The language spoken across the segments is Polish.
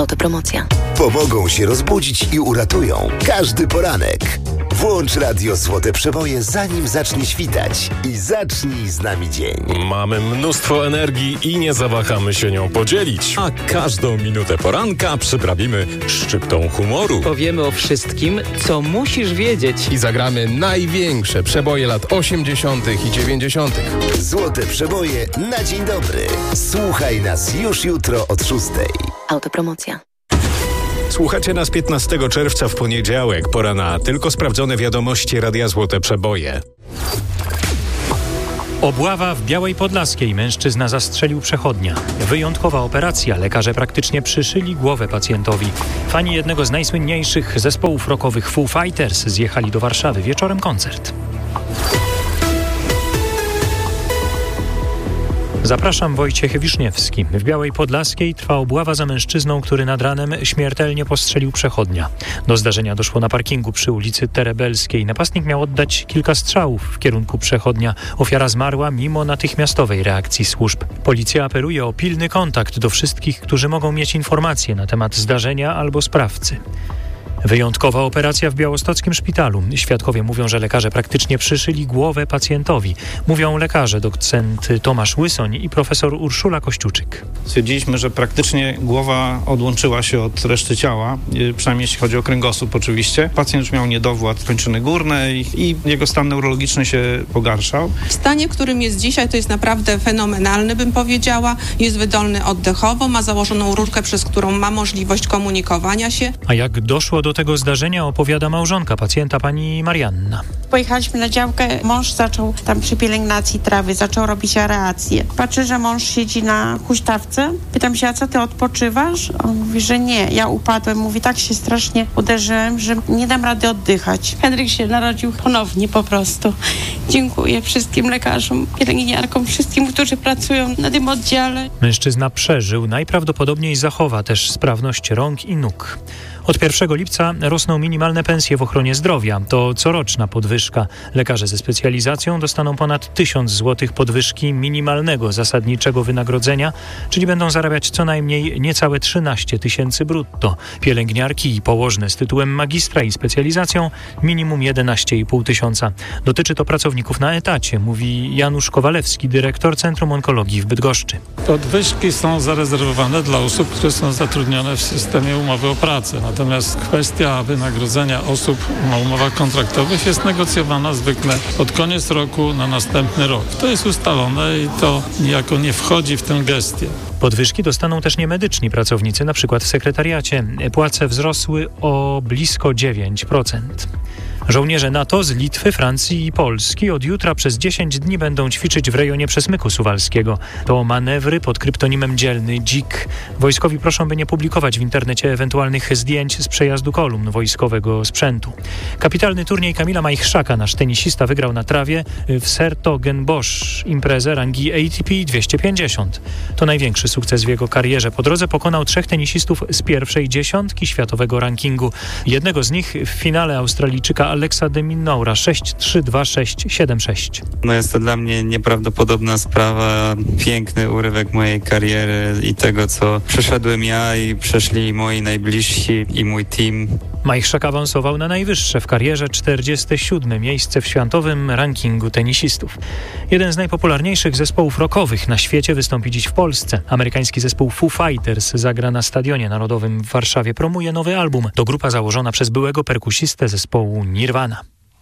Autopromocja. Pomogą się rozbudzić i uratują każdy poranek. Włącz Radio Złote Przeboje, zanim zacznie świtać i zacznij z nami dzień. Mamy mnóstwo energii i nie zawahamy się nią podzielić. A każdą minutę poranka przyprawimy szczyptą humoru. Powiemy o wszystkim, co musisz wiedzieć. I zagramy największe przeboje lat 80. i 90. Złote Przeboje na dzień dobry. Słuchaj nas już jutro od 6. Autopromocja. Słuchacie nas 15 czerwca w poniedziałek. Pora na tylko sprawdzone wiadomości Radia Złote Przeboje. Obława w Białej Podlaskiej. Mężczyzna zastrzelił przechodnia. Wyjątkowa operacja. Lekarze praktycznie przyszyli głowę pacjentowi. Fani jednego z najsłynniejszych zespołów rockowych Foo Fighters zjechali do Warszawy. Wieczorem koncert. Zapraszam, Wojciech Wiszniewski. W Białej Podlaskiej trwa obława za mężczyzną, który nad ranem śmiertelnie postrzelił przechodnia. Do zdarzenia doszło na parkingu przy ulicy Terebelskiej. Napastnik miał oddać kilka strzałów w kierunku przechodnia. Ofiara zmarła mimo natychmiastowej reakcji służb. Policja apeluje o pilny kontakt do wszystkich, którzy mogą mieć informacje na temat zdarzenia albo sprawcy. Wyjątkowa operacja w białostockim szpitalu. Świadkowie mówią, że lekarze praktycznie przyszyli głowę pacjentowi. Mówią lekarze docent Tomasz Łysoń i profesor Urszula Kościuczyk. Stwierdziliśmy, że praktycznie głowa odłączyła się od reszty ciała, przynajmniej jeśli chodzi o kręgosłup oczywiście. Pacjent już miał niedowład kończyny górnej i jego stan neurologiczny się pogarszał. W stanie, w którym jest dzisiaj, to jest naprawdę fenomenalny, bym powiedziała. Jest wydolny oddechowo, ma założoną rurkę, przez którą ma możliwość komunikowania się. A jak doszło do tego zdarzenia, opowiada małżonka pacjenta, pani Marianna. Pojechaliśmy na działkę, mąż zaczął tam przy pielęgnacji trawy, zaczął robić aerację. Patrzę, że mąż siedzi na huśtawce. Pytam się, a co ty odpoczywasz? On mówi, że nie, ja upadłem. Mówi, tak się strasznie uderzyłem, że nie dam rady oddychać. Henryk się narodził ponownie po prostu. Dziękuję wszystkim lekarzom, pielęgniarkom, wszystkim, którzy pracują na tym oddziale. Mężczyzna przeżył, najprawdopodobniej zachowa też sprawność rąk i nóg. Od 1 lipca rosną minimalne pensje w ochronie zdrowia. To coroczna podwyżka. Lekarze ze specjalizacją dostaną ponad 1000 zł podwyżki minimalnego zasadniczego wynagrodzenia, czyli będą zarabiać co najmniej niecałe 13 000 brutto. Pielęgniarki i położne z tytułem magistra i specjalizacją minimum 11 500. Dotyczy to pracowników na etacie, mówi Janusz Kowalewski, dyrektor Centrum Onkologii w Bydgoszczy. Podwyżki są zarezerwowane dla osób, które są zatrudnione w systemie umowy o pracę. Natomiast kwestia wynagrodzenia osób na umowach kontraktowych jest negocjowana zwykle pod koniec roku na następny rok. To jest ustalone i to niejako nie wchodzi w tę gestię. Podwyżki dostaną też niemedyczni pracownicy, na przykład w sekretariacie. Płace wzrosły o blisko 9%. Żołnierze NATO z Litwy, Francji i Polski od jutra przez 10 dni będą ćwiczyć w rejonie Przesmyku Suwalskiego. To manewry pod kryptonimem Dzielny Dzik. Wojskowi proszą, by nie publikować w internecie ewentualnych zdjęć z przejazdu kolumn wojskowego sprzętu. Kapitalny turniej Kamila Majchrzaka, nasz tenisista, wygrał na trawie w Sertogenbosch imprezę rangi ATP 250. To największy sukces w jego karierze. Po drodze pokonał 3 tenisistów z pierwszej dziesiątki światowego rankingu. Jednego z nich w finale Australijczyka Alexa de Minaura 6-3, 2-6, 7-6. Jest to dla mnie nieprawdopodobna sprawa, piękny urywek mojej kariery i tego, co przeszedłem ja i przeszli moi najbliżsi i mój team. Majchrzak awansował na najwyższe w karierze 47. miejsce w światowym rankingu tenisistów. Jeden z najpopularniejszych zespołów rockowych na świecie wystąpi dziś w Polsce. Amerykański zespół Foo Fighters zagra na Stadionie Narodowym w Warszawie. Promuje nowy album. To grupa założona przez byłego perkusistę zespołu Nirvana.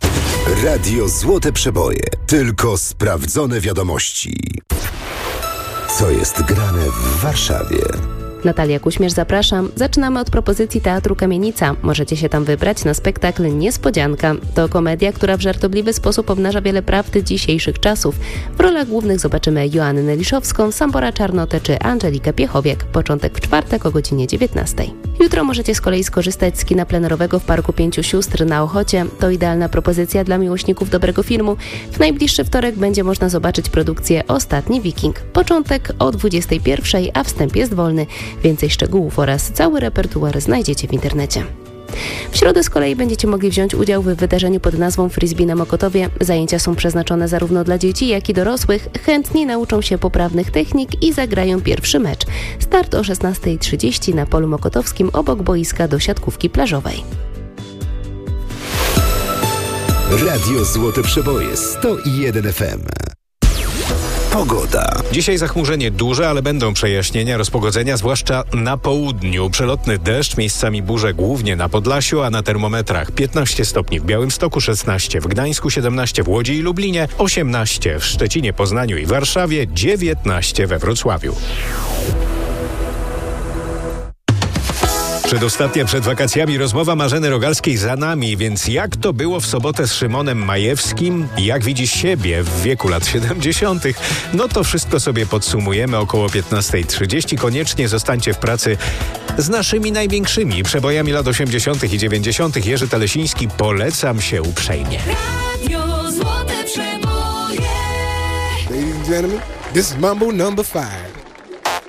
Radio Złote Przeboje. Tylko sprawdzone wiadomości. Co jest grane w Warszawie? Natalia Kuśmierz, zapraszam. Zaczynamy od propozycji Teatru Kamienica. Możecie się tam wybrać na spektakl Niespodzianka. To komedia, która w żartobliwy sposób obnaża wiele prawdy dzisiejszych czasów. W rolach głównych zobaczymy Joannę Liszowską, Sambora Czarnotę czy Angelikę Piechowiak. Początek w czwartek o godzinie 19. Jutro możecie z kolei skorzystać z kina plenerowego w Parku Pięciu Sióstr na Ochocie. To idealna propozycja dla miłośników dobrego filmu. W najbliższy wtorek będzie można zobaczyć produkcję Ostatni Wiking. Początek o 21, a wstęp jest wolny. Więcej szczegółów oraz cały repertuar znajdziecie w internecie. W środę z kolei będziecie mogli wziąć udział w wydarzeniu pod nazwą Frisbee na Mokotowie. Zajęcia są przeznaczone zarówno dla dzieci, jak i dorosłych. Chętni nauczą się poprawnych technik i zagrają pierwszy mecz. Start o 16:30 na polu mokotowskim obok boiska do siatkówki plażowej. Radio Złote Przeboje 101 FM. Pogoda. Dzisiaj zachmurzenie duże, ale będą przejaśnienia, rozpogodzenia, zwłaszcza na południu. Przelotny deszcz, miejscami burze głównie na Podlasiu, a na termometrach 15 stopni w Białymstoku, 16 w Gdańsku, 17 w Łodzi i Lublinie, 18 w Szczecinie, Poznaniu i Warszawie, 19 we Wrocławiu. Przedostatnia przed wakacjami rozmowa Marzeny Rogalskiej za nami, więc jak to było w sobotę z Szymonem Majewskim? Jak widzi siebie w wieku lat 70.? No to wszystko sobie podsumujemy około 15:30. Koniecznie zostańcie w pracy z naszymi największymi przebojami lat 80. i 90. Jerzy Telesiński, polecam się uprzejmie. Radio Złote Przeboje. Ladies and gentlemen, this is Mambo number 5.